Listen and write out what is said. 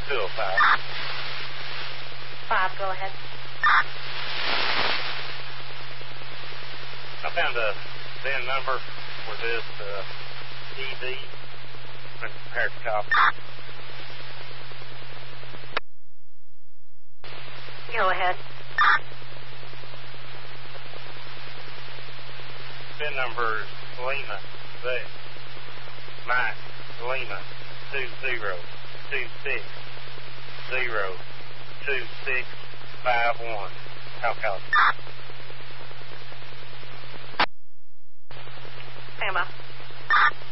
205. 5, go ahead. I found a VIN number for this EV and compared to copy. Go ahead. VIN number is Lima Mike Lima 2026-02651. How copy? Emma.